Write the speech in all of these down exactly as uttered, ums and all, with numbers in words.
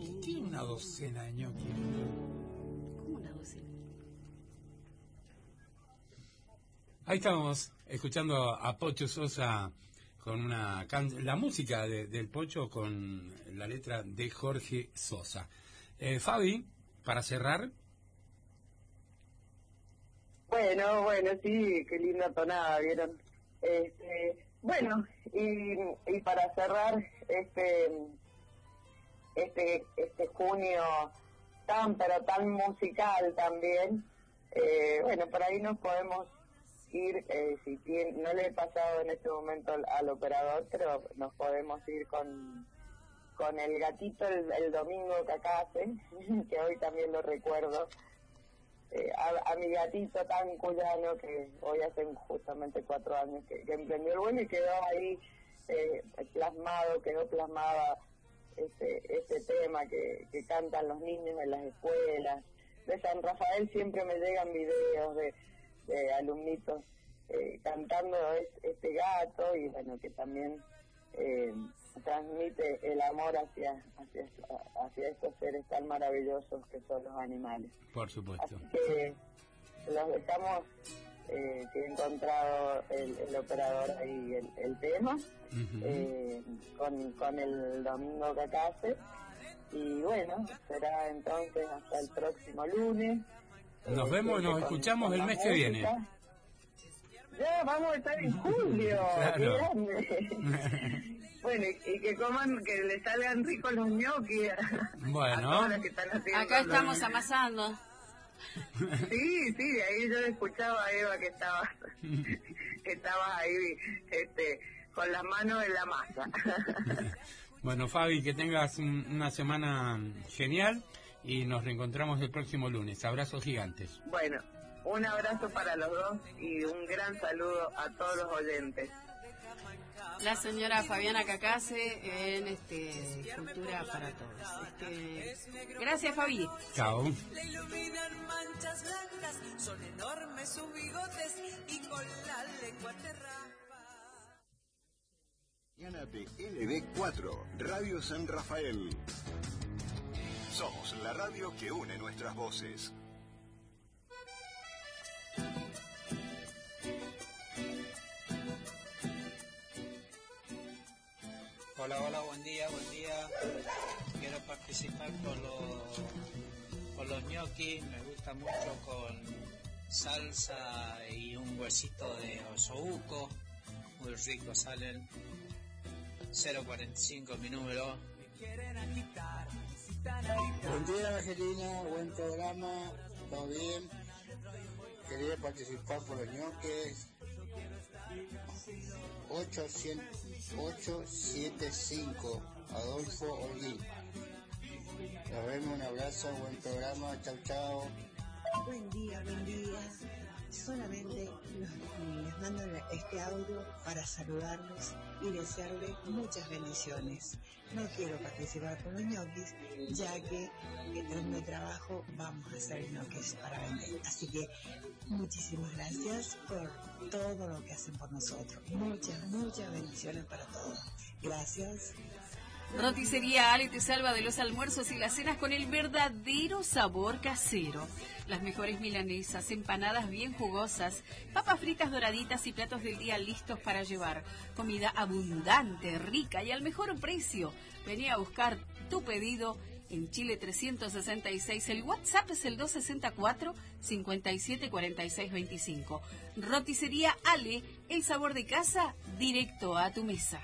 ¿Qué una docena de ñoquis? ¿Cómo una docena? Ahí estamos escuchando a Pocho Sosa con una can la música de, del Pocho con la letra de Jorge Sosa. Eh, Fabi, para cerrar. Bueno, bueno, sí, qué linda tonada, ¿vieron? Este, bueno, y, y para cerrar este este este junio tan pero tan musical también, eh, bueno, por ahí nos podemos ir, eh, si tiene, no le he pasado en este momento al, al operador, pero nos podemos ir con con el gatito el, el domingo Cacase, que hoy también lo recuerdo. Eh, a, a mi gatito tan cuyano que hoy hace justamente cuatro años que, que emprendió el vuelo y quedó ahí eh, plasmado, quedó plasmada este, este tema que, que cantan los niños en las escuelas. De San Rafael siempre me llegan videos de, de alumnitos eh, cantando es, este gato y bueno, que también eh, transmite el amor hacia, hacia hacia estos seres tan maravillosos que son los animales. Por supuesto. Así que los dejamos, eh, que he encontrado el, el operador ahí el, el tema, uh-huh. eh, con, con el domingo Cacase, y bueno, será entonces hasta el próximo lunes. Nos eh, vemos y nos escuchamos el mes música. que viene. Ya vamos a estar en julio. Claro. Bueno, y, y que coman, que les salgan ricos los ñoquis. Bueno. Acá estamos amasando. Sí, sí, ahí yo escuchaba a Eva que estaba, que estaba ahí, este, con las manos en la masa. Bueno, Fabi, que tengas un, una semana genial y nos reencontramos el próximo lunes. Abrazos gigantes. Bueno. Un abrazo para los dos y un gran saludo a todos los oyentes. La señora Fabiana Cacase en este Cultura para Todos. Este, gracias, Fabi. Chao. Le iluminan manchas blancas, son enormes sus bigotes y con la lengua te raspa. Mañana de L B cuatro, Radio San Rafael. Somos la radio que une nuestras voces. Hola, hola, buen día, buen día. Quiero participar por los, por los ñoquis, me gusta mucho con salsa y un huesito de osobuco, muy ricos salen. cero cuarenta y cinco mi número. Buen día, Angelina, buen programa, todo bien. Quería participar por los ñoquis. ocho siete cinco Adolfo Holguín. Nos vemos, un abrazo, buen programa, chau chau. Buen día, buen día. Solamente los, les mando este audio para saludarlos y desearles muchas bendiciones. No quiero participar con los ñoquis, ya que en mi trabajo vamos a hacer ñoquis para vender. Así que muchísimas gracias por todo lo que hacen por nosotros. Muchas, muchas bendiciones para todos. Gracias. Roticería Ale te salva de los almuerzos y las cenas con el verdadero sabor casero. Las mejores milanesas, empanadas bien jugosas, papas fritas doraditas y platos del día listos para llevar. Comida abundante, rica y al mejor precio. Vení a buscar tu pedido en Chile trescientos sesenta y seis. El WhatsApp es el doscientos sesenta y cuatro, cincuenta y siete, cuarenta y seis veinticinco. Roticería Ale, el sabor de casa directo a tu mesa.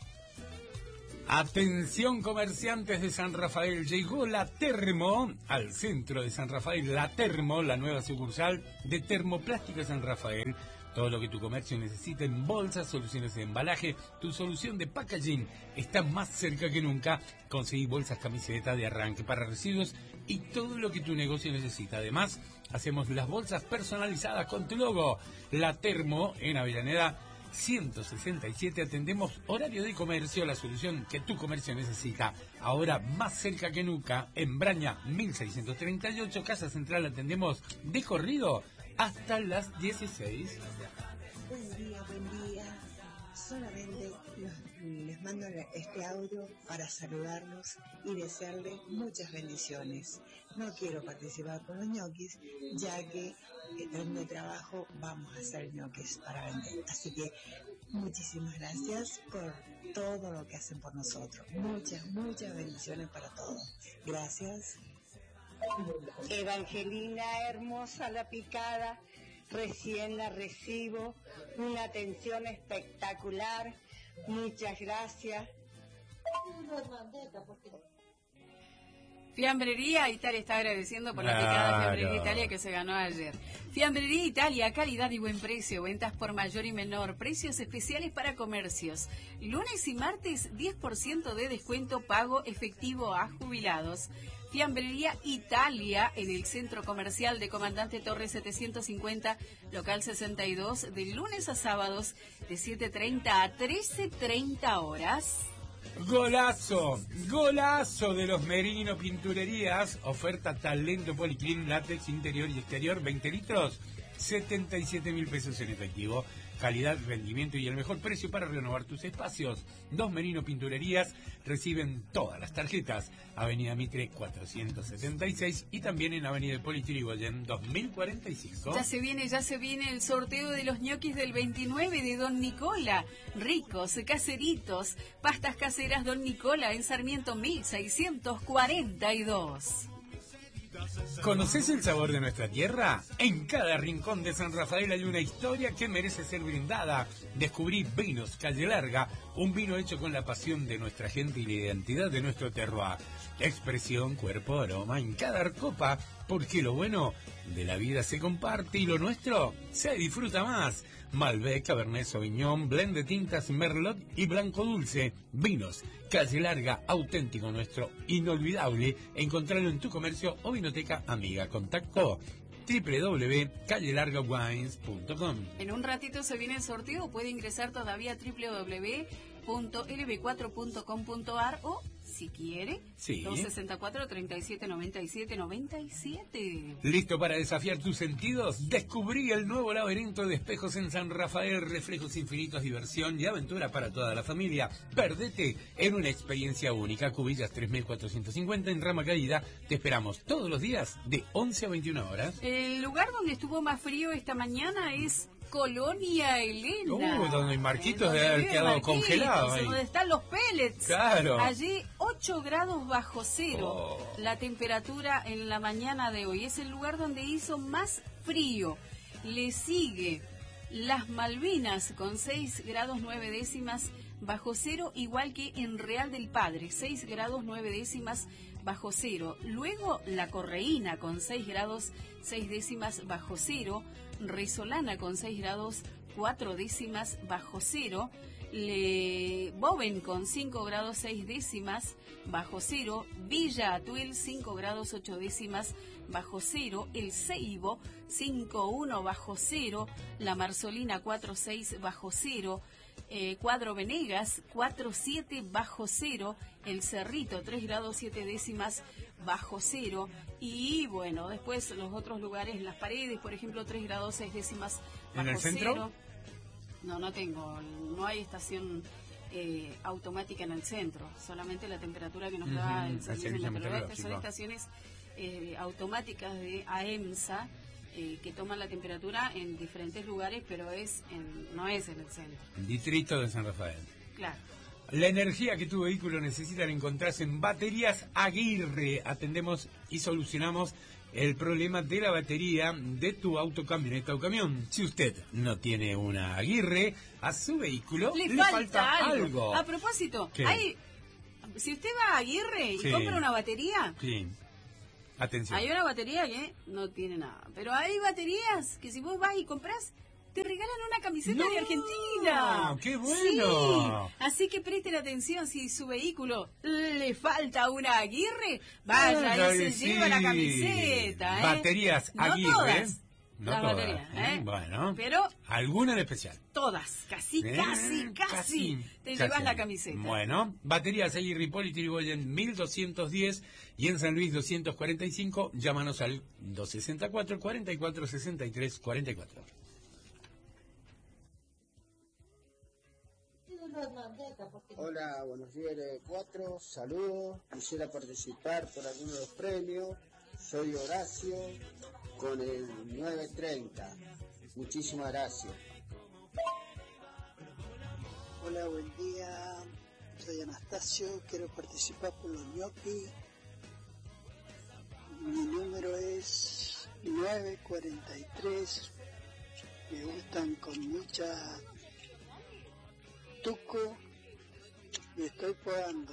Atención comerciantes de San Rafael, llegó la Termo al centro de San Rafael. La Termo, la nueva sucursal de Termoplástica San Rafael. Todo lo que tu comercio necesita en bolsas, soluciones de embalaje, tu solución de packaging está más cerca que nunca. Conseguí bolsas, camisetas de arranque para residuos y todo lo que tu negocio necesita. Además, hacemos las bolsas personalizadas con tu logo. La Termo en Avellaneda ciento sesenta y siete, atendemos horario de comercio, la solución que tu comercio necesita. Ahora más cerca que nunca, en Braña mil seiscientos treinta y ocho, Casa Central, atendemos de corrido hasta las dieciséis. Buen día, buen día. Solamente los, les les mando este audio para saludarlos y desearles muchas bendiciones. No quiero participar con los ñoquis, ya que en mi trabajo vamos a hacer ñoquis para vender. Así que muchísimas gracias por todo lo que hacen por nosotros. Muchas, muchas bendiciones para todos. Gracias. Evangelina, hermosa la picada, recién la recibo, una atención espectacular, muchas gracias. Fiambrería Italia está agradeciendo por la Claro. picada Fiambrería Italia que se ganó ayer. Fiambrería Italia, calidad y buen precio, ventas por mayor y menor, precios especiales para comercios. Lunes y martes diez por ciento de descuento, pago efectivo a jubilados. Fiambrería Italia en el Centro Comercial de Comandante Torres setecientos cincuenta, local sesenta y dos, de lunes a sábados de siete treinta a trece treinta horas. Golazo, golazo de los Merino Pinturerías. Oferta talento policlín, látex interior y exterior, veinte litros, setenta y siete mil pesos en efectivo. Calidad, rendimiento y el mejor precio para renovar tus espacios. Dos Merino Pinturerías reciben todas las tarjetas. Avenida Mitre cuatrocientos setenta y seis y también en Avenida Política Yrigoyen dos mil cuarenta y cinco. Ya se viene, ya se viene el sorteo de los ñoquis del veintinueve de Don Nicola. Ricos, caseritos, pastas caseras Don Nicola en Sarmiento mil seiscientos cuarenta y dos. ¿Conoces el sabor de nuestra tierra? En cada rincón de San Rafael hay una historia que merece ser brindada. Descubrí Vinos Calle Larga, un vino hecho con la pasión de nuestra gente y la identidad de nuestro terroir. Expresión, cuerpo, aroma en cada copa, porque lo bueno de la vida se comparte y lo nuestro se disfruta más. Malbec, Cabernet Sauvignon, blend de tintas Merlot y Blanco Dulce. Vinos Calle Larga, auténtico nuestro, inolvidable. Encontrarlo en tu comercio o vinoteca amiga. Contacto doble u doble u doble u punto calle larga wines punto com. En un ratito se viene el sorteo, puede ingresar todavía a doble u doble u doble u punto l b cuatro punto com punto a r o, si quiere, Sí. dos sesenta y cuatro, treinta y siete, noventa y siete, noventa y siete. ¿Listo para desafiar tus sentidos? Descubrí el nuevo laberinto de espejos en San Rafael, reflejos infinitos, diversión y aventura para toda la familia. Perdete en una experiencia única. Cubillas tres mil cuatrocientos cincuenta en Rama Caída. Te esperamos todos los días de once a veintiuna horas. El lugar donde estuvo más frío esta mañana es Colonia Elena. Uh, donde Marquitos Eh, debe haber vive quedado Marquitos, congelado ahí. donde están los pellets. Claro. Allí ocho grados bajo cero. Oh. La temperatura en la mañana de hoy. Es el lugar donde hizo más frío. Le sigue las Malvinas con seis grados nueve décimas bajo cero, igual que en Real del Padre, seis grados nueve décimas bajo cero. Luego la Correína con seis grados seis décimas bajo cero. Resolana con seis grados cuatro décimas bajo cero. Le Boven con cinco grados seis décimas bajo cero. Villa Atuel cinco grados ocho décimas bajo cero. El Ceibo cinco uno bajo cero. La Marzolina cuatro seis bajo cero. Eh, Cuadro Venegas cuatro siete bajo cero. El Cerrito tres grados siete décimas bajo cero. Y bueno, después los otros lugares, Las Paredes, por ejemplo, tres grados seis décimas bajo ¿En el centro? cero. No, no tengo, no hay estación eh, automática en el centro, solamente la temperatura que nos da Ujú, el servicio el servicio meteorológico. Son meteorológico. estaciones eh, automáticas de AEMSA eh, que toman la temperatura en diferentes lugares, pero es en, no es en el centro. Distrito de San Rafael. Claro. La energía que tu vehículo necesita la encontrás en Baterías Aguirre. Atendemos y solucionamos el problema de la batería de tu auto, camioneta o camión. Si usted no tiene una Aguirre, a su vehículo Le, le, falta, algo. A propósito, ¿Qué? hay, si usted va a Aguirre y Sí. compra una batería, Sí. Atención. hay una batería que no tiene nada. Pero hay baterías que si vos vas y compras, te regalan una camiseta ¡No! de Argentina. ¡Qué bueno! Sí. Así que presten atención, si su vehículo le falta una Aguirre, vaya Claro y se que sí. lleva la camiseta. ¿eh? Baterías No Aguirre. todas No las todas, baterías, ¿eh? ¿eh? Bueno. Pero alguna en especial. todas, casi, Eh, casi, casi, te llevas casi. la camiseta. Bueno, baterías Aguirre y Yrigoyen mil doscientos diez y en San Luis doscientos cuarenta y cinco. Llámanos al dos sesenta y cuatro, cuarenta y cuatro, sesenta y tres, cuarenta y cuatro. Hola, buenos días de cuatro, saludos. Quisiera participar por alguno de los premios. Soy Horacio con el nueve treinta. Muchísimas gracias. Hola, buen día. Soy Anastasio, quiero participar por los ñoquis. Mi número es nueve cuarenta y tres. Me gustan con mucha tuco y estoy podando.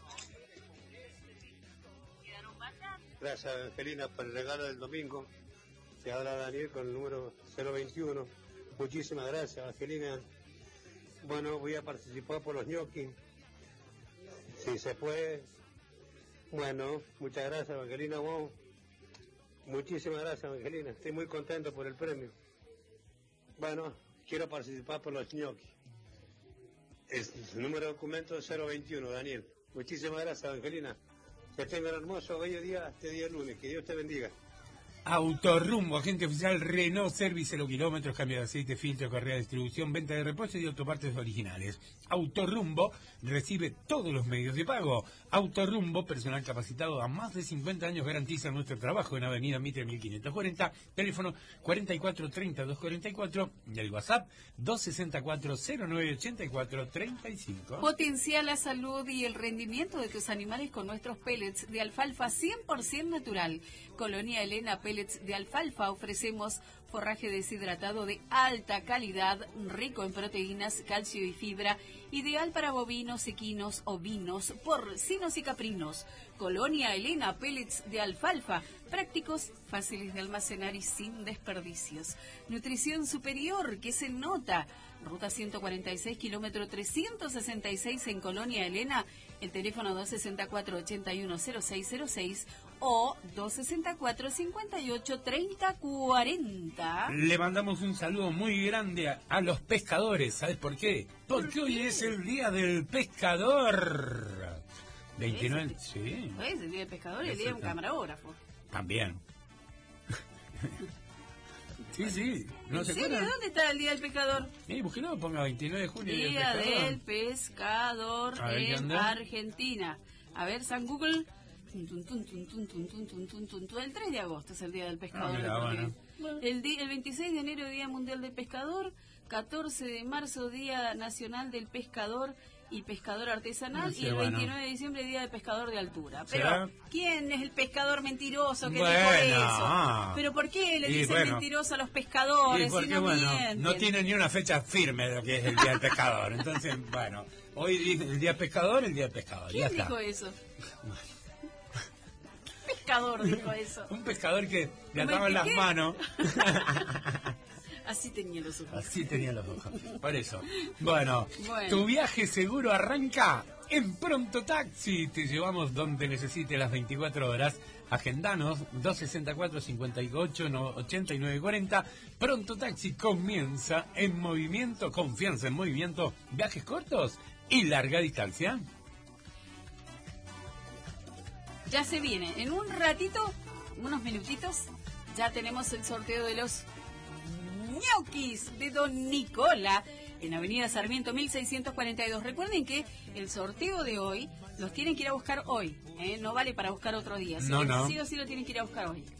Gracias, Angelina, por el regalo del domingo. Se habla Daniel con el número cero veintiuno. Muchísimas gracias, Angelina. Bueno, voy a participar por los ñoquis. Si se puede. Bueno, muchas gracias, Angelina. Vos. Muchísimas gracias, Angelina. Estoy muy contento por el premio. Bueno, quiero participar por los ñoquis. Es el número de documento cero veintiuno, Daniel. Muchísimas gracias, Angelina. Que tengan un hermoso bello día este día lunes. Que Dios te bendiga. Autorrumbo, agente oficial Renault, service cero kilómetros, cambio de aceite, filtro, correa de distribución, venta de repuestos y autopartes originales. Autorrumbo recibe todos los medios de pago. Autorrumbo, personal capacitado a más de cincuenta años, garantiza nuestro trabajo en Avenida Mitre mil quinientos cuarenta, teléfono cuarenta y cuatro treinta, doscientos cuarenta y cuatro, y el WhatsApp doscientos sesenta y cuatro, cero nueve ochenta y cuatro, treinta y cinco. Potencia la salud y el rendimiento de tus animales con nuestros pellets de alfalfa cien por ciento natural. Colonia Elena Pellets de Alfalfa. Ofrecemos forraje deshidratado de alta calidad, rico en proteínas, calcio y fibra, ideal para bovinos, equinos, ovinos, porcinos y caprinos. Colonia Elena Pellets de Alfalfa. Prácticos, fáciles de almacenar y sin desperdicios. Nutrición superior, que se nota. Ruta ciento cuarenta y seis, kilómetro trescientos sesenta y seis en Colonia Elena. El teléfono dos sesenta y cuatro, ochenta y uno, cero seis cero seis o dos sesenta y cuatro, cincuenta y ocho, treinta cuarenta. Le mandamos un saludo muy grande a, a los pescadores. ¿Sabes por qué? Porque ¿Por hoy qué? es el Día del Pescador. veintinueve, sí. Es el día del pescador y el día de un camarógrafo. También. Sí, sí. ¿No ¿En se serio? acuerdan? ¿Dónde está el día del pescador? Sí, búsquelo, ponga veintinueve de junio. Día del pescador A ver, ¿qué en anda? Argentina. A ver, San Google. Tun, tun, tun, tun, tun, tun, tun, tun, tun, tun, tun. El tres de agosto es el día del pescador. Ah, mira, porque bueno. el, di- el veintiséis de enero, Día Mundial del Pescador. catorce de marzo, Día Nacional del Pescador y Pescador Artesanal. Sí, y el bueno. veintinueve de diciembre, Día del Pescador de Altura. ¿Será? Pero, ¿quién es el pescador mentiroso que Bueno, dijo eso? ah. ¿Pero por qué le Y dicen bueno. mentiroso a los Sí, pescadores porque si no bueno, mienten? no tiene ni una fecha firme de lo que es el Día del Pescador. Entonces, bueno, hoy dice el Día del Pescador, el Día del Pescador. Ya ¿Quién está. dijo eso? ¿Qué pescador dijo eso? Un pescador que le ¿Me ataban las piqué? manos. Así tenía los ojos. Así tenía los ojos. Por eso. Bueno, Bueno. tu viaje seguro arranca en Pronto Taxi. Te llevamos donde necesite las veinticuatro horas. Agendanos dos sesenta y cuatro, cincuenta y ocho, ochenta y nueve cuarenta. Pronto Taxi comienza en movimiento. Confianza en movimiento. Viajes cortos y larga distancia. Ya se viene. En un ratito, unos minutitos, ya tenemos el sorteo de los ñoquis de Don Nicola en Avenida Sarmiento mil seiscientos cuarenta y dos. Recuerden que el sorteo de hoy los tienen que ir a buscar hoy, ¿eh? No vale para buscar otro día. Así No, que no. sí o sí lo tienen que ir a buscar hoy.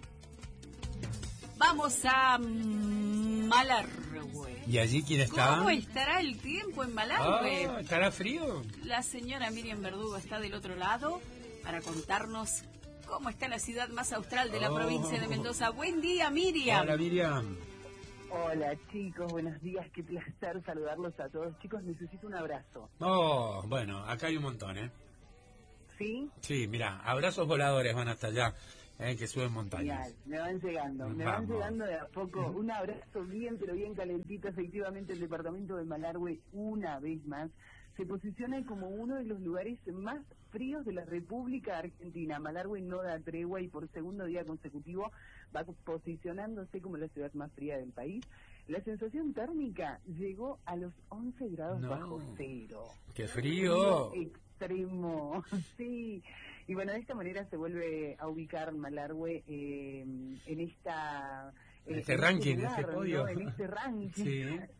Vamos a Malargüe. ¿Y allí quién está? ¿Cómo estará el tiempo en Ah, Malargüe? ¿estará frío? La señora Miriam Verdugo está del otro lado para contarnos cómo está la ciudad más austral de la Oh. provincia de Mendoza. Buen día, Miriam. Hola, Miriam. Hola chicos, buenos días, qué placer saludarlos a todos. Chicos, necesito un abrazo. Oh, bueno, acá hay un montón, ¿eh? ¿Sí? Sí, mira, abrazos voladores van hasta allá, eh, que suben montañas. Genial, me van llegando, me van Vamos. llegando de a poco. Un abrazo bien, pero bien calentito. Efectivamente, el departamento de Malargüe, una vez más, se posiciona como uno de los lugares más fríos de la República Argentina. Malargüe no da tregua y por segundo día consecutivo va posicionándose como la ciudad más fría del país. La sensación térmica llegó a los once grados No. bajo cero. ¡Qué frío! Extremo, sí. Y bueno, de esta manera se vuelve a ubicar Malargüe eh, en esta... En eh, este en ranking, en lugar, este podio. ¿no? En este ranking. Sí.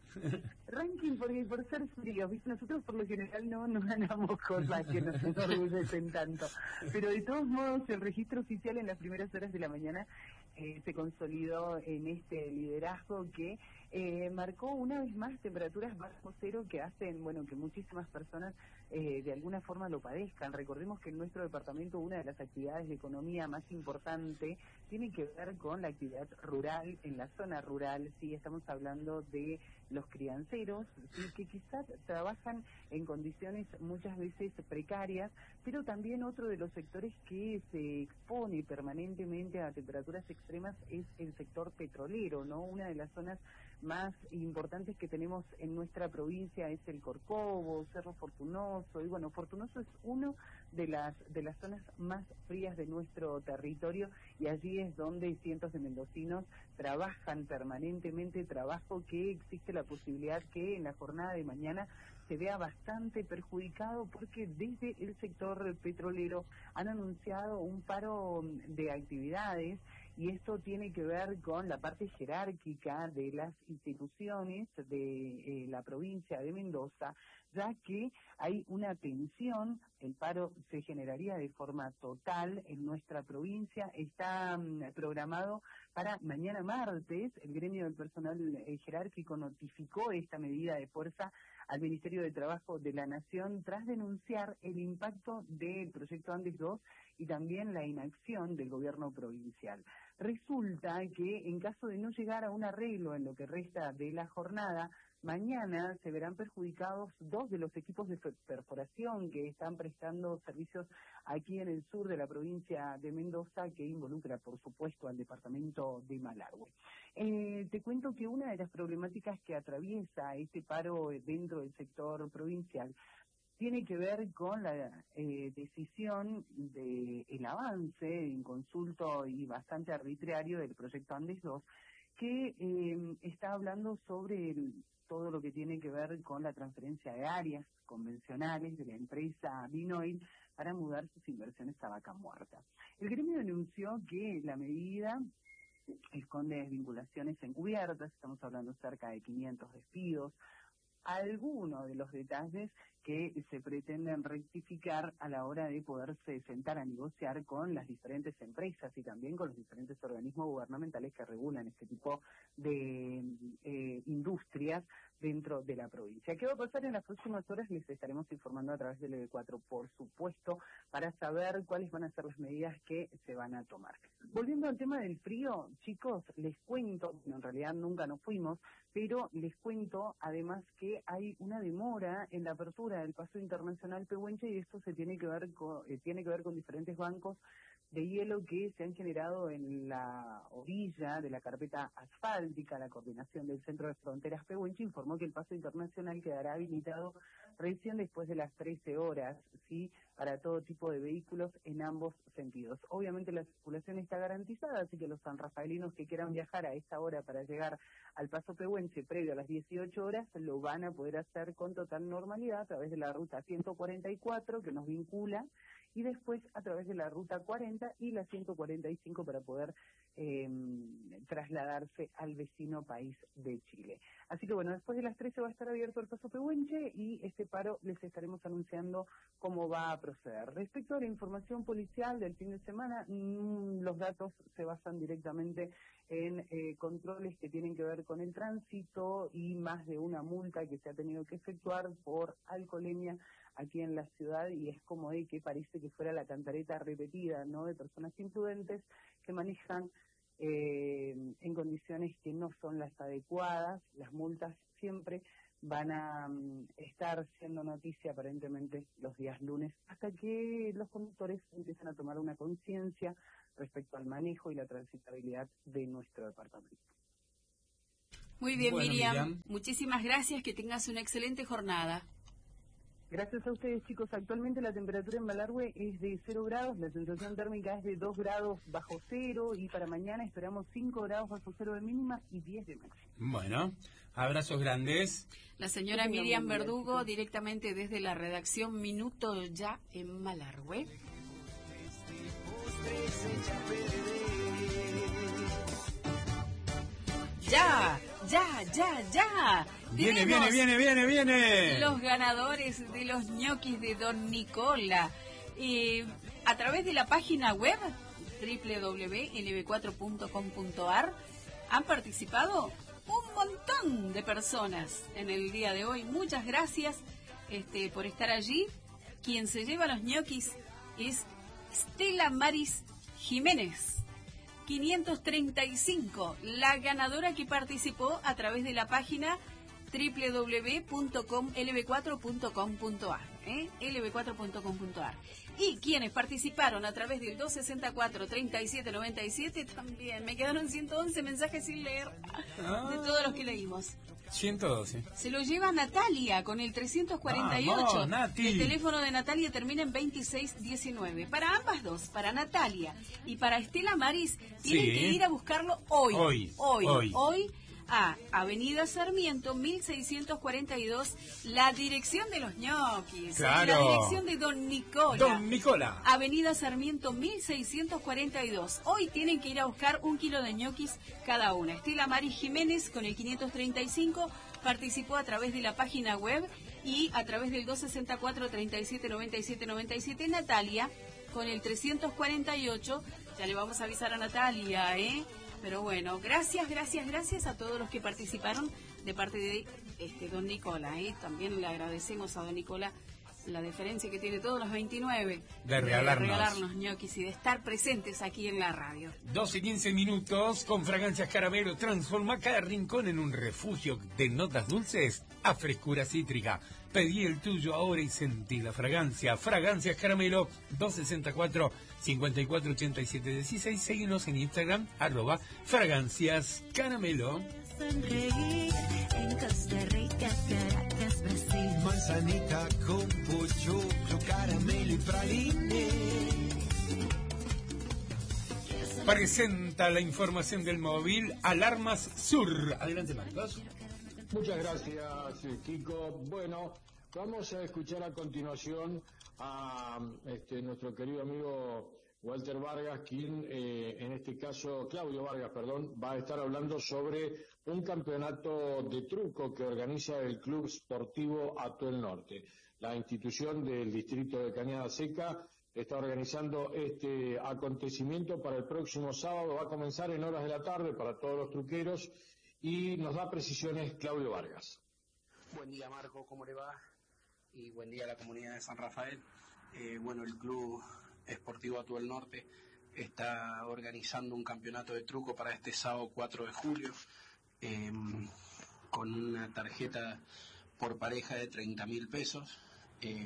Ranking porque por ser fríos, ¿viste? Nosotros por lo general no nos ganamos cosas que nos enorgullecen tanto. Pero de todos modos, el registro oficial en las primeras horas de la mañana eh, se consolidó en este liderazgo que eh, marcó una vez más temperaturas bajo cero que hacen, bueno, que muchísimas personas eh, de alguna forma lo padezcan. Recordemos que en nuestro departamento una de las actividades de economía más importante tiene que ver con la actividad rural, en la zona rural, sí, estamos hablando de los crianceros, ¿sí? Que quizás trabajan en condiciones muchas veces precarias, pero también otro de los sectores que se expone permanentemente a temperaturas extremas es el sector petrolero, ¿no? Una de las zonas más importantes que tenemos en nuestra provincia es el Corcovo, Cerro Fortunoso, y bueno, Fortunoso es uno de las de las zonas más frías de nuestro territorio, y allí es donde cientos de mendocinos trabajan permanentemente, trabajo que existe la posibilidad que en la jornada de mañana se vea bastante perjudicado, porque desde el sector petrolero han anunciado un paro de actividades, y esto tiene que ver con la parte jerárquica de las instituciones de eh, la provincia de Mendoza, ya que hay una tensión, el paro se generaría de forma total en nuestra provincia, está um, programado para mañana martes. El gremio del personal eh, jerárquico notificó esta medida de fuerza al Ministerio de Trabajo de la Nación tras denunciar el impacto del proyecto Andes dos y también la inacción del gobierno provincial. Resulta que en caso de no llegar a un arreglo en lo que resta de la jornada, mañana se verán perjudicados dos de los equipos de perforación que están prestando servicios aquí en el sur de la provincia de Mendoza, que involucra, por supuesto, al departamento de Malargüe. Eh, te cuento que una de las problemáticas que atraviesa este paro dentro del sector provincial tiene que ver con la eh, decisión de el avance inconsulto y bastante arbitrario del proyecto Andes dos, que eh, está hablando sobre el, todo lo que tiene que ver con la transferencia de áreas convencionales de la empresa Vinoil para mudar sus inversiones a Vaca Muerta. El gremio denunció que la medida esconde desvinculaciones encubiertas, estamos hablando cerca de quinientos despidos, algunos de los detalles que se pretenden rectificar a la hora de poderse sentar a negociar con las diferentes empresas y también con los diferentes organismos gubernamentales que regulan este tipo de eh, industrias dentro de la provincia. ¿Qué va a pasar en las próximas horas? Les estaremos informando a través del E B cuatro, por supuesto, para saber cuáles van a ser las medidas que se van a tomar. Volviendo al tema del frío, chicos, les cuento, bueno, en realidad nunca nos fuimos, pero les cuento además que hay una demora en la apertura del Paso Internacional Pehuenche, y esto se tiene que ver con, eh, tiene que ver con diferentes bancos de hielo que se han generado en la orilla de la carpeta asfáltica. La coordinación del Centro de Fronteras Pehuenche informó que el Paso Internacional quedará habilitado recién después de las trece horas, ¿sí?, para todo tipo de vehículos en ambos sentidos. Obviamente la circulación está garantizada, así que los sanrafaelinos que quieran viajar a esta hora para llegar al Paso Pehuenche previo a las dieciocho horas lo van a poder hacer con total normalidad a través de la ruta ciento cuarenta y cuatro, que nos vincula, y después a través de la ruta cuarenta y la ciento cuarenta y cinco para poder eh, trasladarse al vecino país de Chile. Así que bueno, después de las trece va a estar abierto el Paso Pehuenche y este paro les estaremos anunciando cómo va a proceder. Respecto a la información policial del fin de semana, mmm, los datos se basan directamente en eh, controles que tienen que ver con el tránsito y más de una multa que se ha tenido que efectuar por alcoholemia aquí en la ciudad, y es como de que parece que fuera la cantareta repetida, ¿no?, de personas imprudentes que manejan eh, en condiciones que no son las adecuadas. Las multas siempre van a um, estar siendo noticia aparentemente los días lunes, hasta que los conductores empiezan a tomar una conciencia respecto al manejo y la transitabilidad de nuestro departamento. Muy bien, Bueno, Miriam. Miriam. Muchísimas gracias, que tengas una excelente jornada. Gracias a ustedes, chicos. Actualmente la temperatura en Malargüe es de cero grados, la sensación térmica es de dos grados bajo cero, y para mañana esperamos cinco grados bajo cero de mínima y diez de máxima. Bueno, abrazos grandes. La señora Que tengan Miriam buen día, Verdugo, chicos. directamente desde la redacción Minuto Ya en Malargüe. Ya, ya, ya, ya. Viene, viene, viene, viene, viene. Los ganadores de los ñoquis de Don Nicola. Eh, a través de la página web doble u doble u doble u punto l b cuatro punto com punto a r han participado un montón de personas en el día de hoy. Muchas gracias este, por estar allí. Quien se lleva los ñoquis es Stella Maris Jiménez. quinientos treinta y cinco, la ganadora que participó a través de la página doble u doble u doble u punto l b cuatro punto com punto a r, ¿eh? l b cuatro punto com punto a r. Y quienes participaron a través del dos sesenta y cuatro, treinta y siete noventa y siete también. Me quedaron ciento once mensajes sin leer de todos los que leímos. ciento doce. Se lo lleva Natalia con el trescientos cuarenta y ocho. Vamos, Nati. El teléfono de Natalia termina en veintiséis diecinueve. Para ambas dos, para Natalia y para Estela Maris, tienen Sí. que ir a buscarlo hoy. Hoy, Hoy. hoy. Hoy a Avenida Sarmiento, mil seiscientos cuarenta y dos, la dirección de los ñoquis. Claro. La dirección de Don Nicola. Don Nicola. Avenida Sarmiento, mil seiscientos cuarenta y dos. Hoy tienen que ir a buscar un kilo de ñoquis cada una. Estela Maris Jiménez con el quinientos treinta y cinco participó a través de la página web y a través del dos sesenta y cuatro, treinta y siete noventa y siete noventa y siete. Natalia con el trescientos cuarenta y ocho. Ya le vamos a avisar a Natalia, ¿eh? Pero bueno, gracias, gracias, gracias a todos los que participaron de parte de este Don Nicola, ¿eh? También le agradecemos a Don Nicola la deferencia que tiene todos los veintinueve De regalarnos. de regalarnos ñoquis y de estar presentes aquí en la radio. doce y quince minutos con Fragancias Caramelo. Transforma cada rincón en un refugio de notas dulces a frescura cítrica. Pedí el tuyo ahora y sentí la fragancia. Fragancias Caramelo, dos sesenta y cuatro, cincuenta y cuatro ochenta y siete dieciséis. Seguinos en Instagram, arroba Fragancias Caramelo. Sonreír en Costa Rica, Caracas, Brasil. Manzanita con pochoclo, caramelo y praline. Presenta la información del móvil Alarmas Sur. Adelante, Marcos. Muchas gracias, Kiko. Bueno, vamos a escuchar a continuación a este, nuestro querido amigo Walter Vargas, quien eh, en este caso, Claudio Vargas, perdón, va a estar hablando sobre un campeonato de truco que organiza el Club Sportivo Atuel Norte. La institución del distrito de Cañada Seca está organizando este acontecimiento para el próximo sábado. Va a comenzar en horas de la tarde para todos los truqueros y nos da precisiones Claudio Vargas. Buen día, Marco, ¿cómo le va? Y buen día a la comunidad de San Rafael. Eh, bueno, el Club Esportivo Atuel Norte está organizando un campeonato de truco para este sábado cuatro de julio, eh, con una tarjeta por pareja de treinta mil pesos. Eh,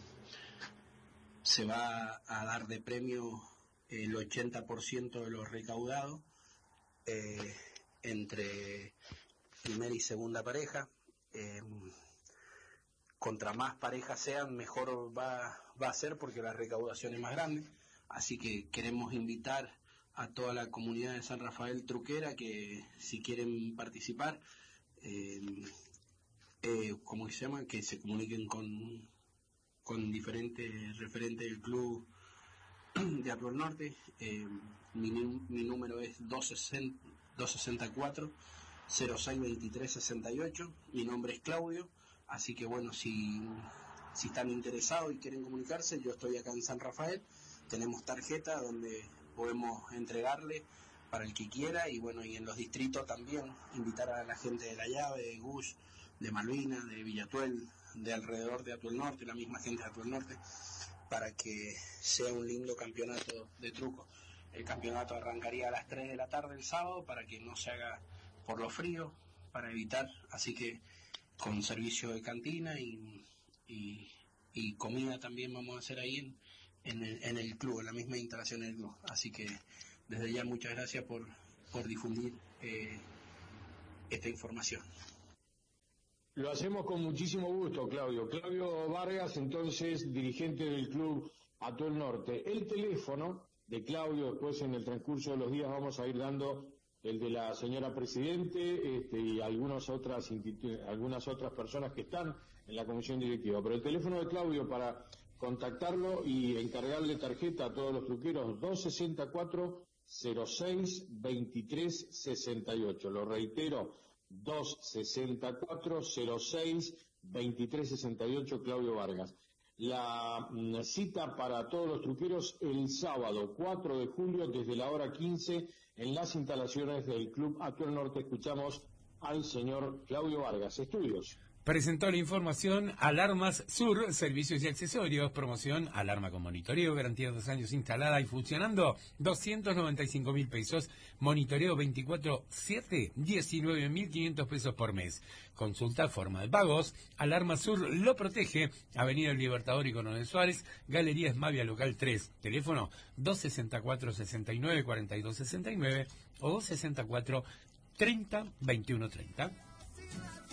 se va a dar de premio el ochenta por ciento de lo recaudado eh, entre primera y segunda pareja. Eh, contra más parejas sean, mejor va, va a ser porque la recaudación es más grande. Así que queremos invitar a toda la comunidad de San Rafael truquera que si quieren participar, eh, eh, ¿cómo se llama? Que se comuniquen con, con diferentes referentes del club de Atuel Norte. Eh, mi, mi número es dos sesenta y cuatro, cero seis veintitrés sesenta y ocho. Mi nombre es Claudio. Así que bueno, si, si están interesados y quieren comunicarse, yo estoy acá en San Rafael. Tenemos tarjeta donde podemos entregarle para el que quiera, y bueno, y en los distritos también invitar a la gente de La Llave, de Gush, de Malvinas, de Villatuel, de alrededor de Atuel Norte, la misma gente de Atuel Norte, para que sea un lindo campeonato de truco. El campeonato arrancaría a las tres de la tarde el sábado para que no se haga por lo frío, para evitar, así que con servicio de cantina y, y, y comida también vamos a hacer ahí en, en, el, en el club, en la misma instalación del club. Así que desde ya muchas gracias por, por difundir eh, esta información. Lo hacemos con muchísimo gusto, Claudio. Claudio Vargas, entonces, dirigente del club Atuel Norte. El teléfono de Claudio, después en el transcurso de los días vamos a ir dando el de la señora Presidente este, y algunas otras, algunas otras personas que están en la comisión directiva. Pero el teléfono de Claudio para contactarlo y encargarle tarjeta a todos los truqueros, dos sesenta y cuatro, cero seis veintitrés sesenta y ocho. Lo reitero, dos sesenta y cuatro, cero seis, veintitrés sesenta y ocho, Claudio Vargas. La mm, cita para todos los truqueros el sábado cuatro de julio desde la hora quince en las instalaciones del Club Actual Norte. Escuchamos al señor Claudio Vargas. Estudios. Presentó la información Alarmas Sur, servicios y accesorios, promoción, alarma con monitoreo, garantía de dos años instalada y funcionando, doscientos noventa y cinco mil pesos, monitoreo veinticuatro siete, diecinueve mil quinientos pesos por mes. Consulta forma de pagos, Alarmas Sur lo protege, Avenida El Libertador y Coronel Suárez, Galería Esmavia Local tres, teléfono dos sesenta y cuatro, sesenta y nueve, cuarenta y dos sesenta y nueve o dos sesenta y cuatro, treinta, veintiuno treinta.